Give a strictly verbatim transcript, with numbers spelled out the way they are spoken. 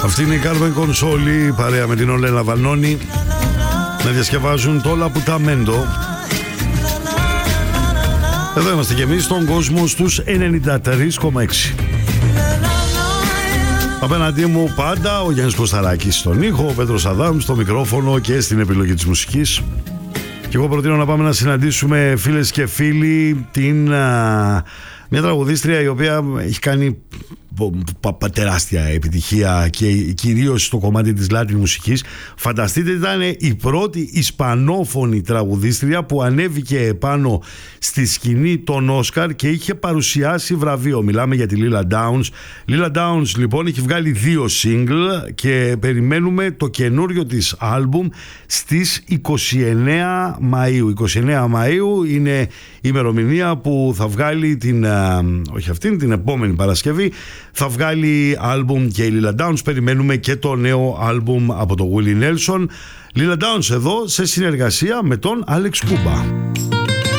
Αυτή είναι η Κάρμεν Κονσόλη παρέα με την Ολένα Βανώνη να διασκευάζουν το Λαπουταμέντο. Εδώ είμαστε κι εμείς στον κόσμο στους ενενήντα τρία κόμμα έξι. Απέναντί μου πάντα ο Γιάννης Κωσταράκης στον ήχο, ο Πέτρος Αδάμ στο μικρόφωνο και στην επιλογή της μουσικής. Και εγώ προτείνω να πάμε να συναντήσουμε, φίλες και φίλοι, την, α, μια τραγουδίστρια η οποία έχει κάνει τεράστια επιτυχία και κυρίως στο κομμάτι της Latin μουσικής. Φανταστείτε, ήταν η πρώτη ισπανόφωνη τραγουδίστρια που ανέβηκε επάνω στη σκηνή των Όσκαρ και είχε παρουσιάσει βραβείο. Μιλάμε για τη Lila Downs. Lila Downs λοιπόν έχει βγάλει δύο single και περιμένουμε το καινούριο της άλμπουμ στις είκοσι εννέα Μαΐου. είκοσι εννέα Μαΐου είναι η ημερομηνία που θα βγάλει την, όχι αυτήν, την επόμενη Παρασκευή θα βγάλει άλμπουμ και η Lila Downs. Περιμένουμε και το νέο άλμπουμ από το Willie Nelson. Lila Downs εδώ σε συνεργασία με τον Alex Kuba.